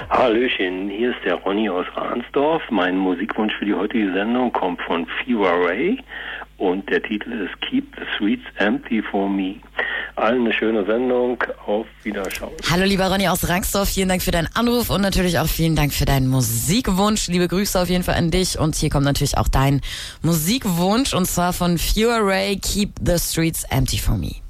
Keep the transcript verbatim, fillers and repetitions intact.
Hallöchen, hier ist der Ronny aus Ransdorf. Mein Musikwunsch für die heutige Sendung kommt von Fiora Ray und der Titel ist Keep the Streets Empty for Me. Allen eine schöne Sendung, auf Wiederschauen. Hallo lieber Ronny aus Rangsdorf, vielen Dank für deinen Anruf und natürlich auch vielen Dank für deinen Musikwunsch. Liebe Grüße auf jeden Fall an dich und hier kommt natürlich auch dein Musikwunsch und zwar von Fiora Ray, Keep the Streets Empty for Me.